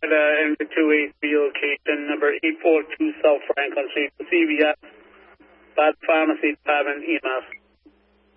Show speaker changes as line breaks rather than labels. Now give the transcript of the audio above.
MV28 relocation number 842 South Franklin Street, CVS, Bad Pharmacy Department, EMS.